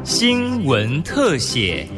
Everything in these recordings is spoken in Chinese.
新闻特写。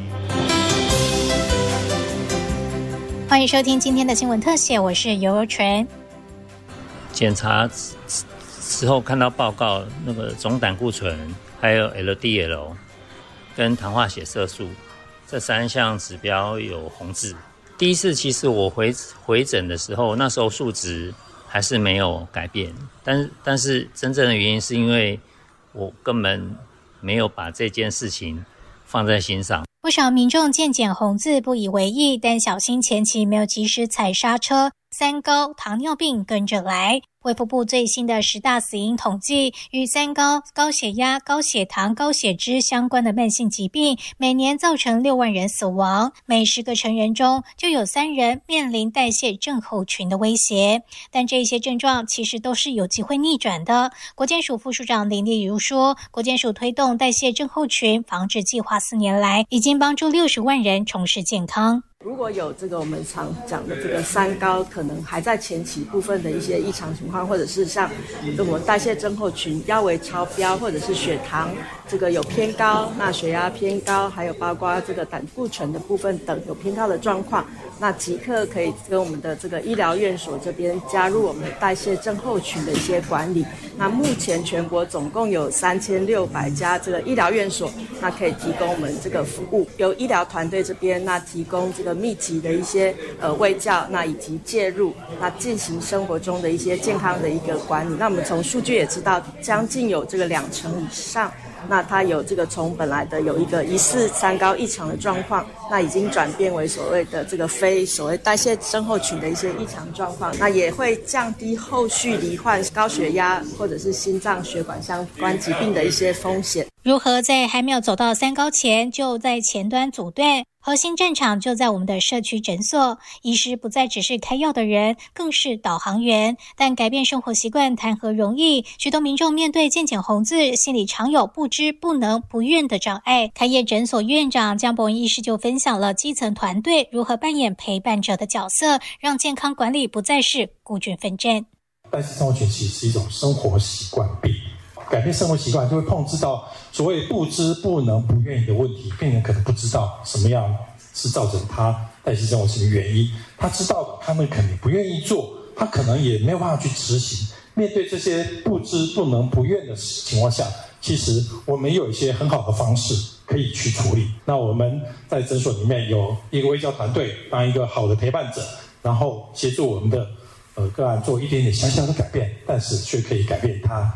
欢迎收听今天的新闻特写，我是尤纯。 检查之后看到报告，那个总胆固醇、还有 LDL 跟糖化血色素这三项指标有红字。第一次其实我回诊的时候，那时候数值还是没有改变，但是真正的原因是因为我根本没有把这件事情放在心上。 不少民众见检红字不以为意，但小心前期没有及时踩刹车，三高、糖尿病跟着来。卫福部最新的10大死因统计，与三高、高血压、高血糖、高血脂相关的慢性疾病，每年造成6万人死亡，每10个成人中就有3人面临代谢症候群的威胁。但这些症状其实都是有机会逆转的。国健署副署长林丽如说，国健署推动代谢症候群防治计划4年来，已经帮助60万人重拾健康。 如果有这个我们常讲的这个三高，可能还在前期部分的一些异常情况，或者是像我们代谢症候群腰围超标，或者是血糖这个有偏高，那血压偏高，还有包括这个胆固醇的部分等有偏高的状况，那即刻可以跟我们的这个医疗院所这边加入我们的代谢症候群的一些管理。那目前全国总共有3600家这个医疗院所，那可以提供我们这个服务，由医疗团队这边那提供这个密集的一些卫教，那以及介入，那进行生活中的一些健康的一个管理。那我们从数据也知道，将近有这个20%以上，那它有这个从本来的有一个疑似三高异常的状况，那已经转变为所谓的这个非所谓代谢症候群的一些异常状况，那也会降低后续罹患高血压或者是心脏血管相关疾病的一些风险。 如何在还没有走到三高前就在前端组队？核心战场就在我们的社区诊所，医师不再只是开药的人，更是导航员。但改变生活习惯谈何容易？许多民众面对健检红字，心里常有不知、不能、不愿的障碍。开业诊所院长江博文医师就分享了基层团队如何扮演陪伴者的角色，让健康管理不再是孤军奋战。 代谢症候群其实是一种生活习惯病。改变生活习惯就会碰触到所谓不知、不能、不愿意的问题，病人可能不知道什么样是造成他代谢症候群的原因，他知道的，他们可能不愿意做，他可能也没有办法去执行。面对这些不知、不能、不愿的情况下，其实我们有一些很好的方式可以去处理。那我们在诊所里面有一个卫教团队当一个好的陪伴者，然后协助我们的个案做一点点小小的改变，但是却可以改变他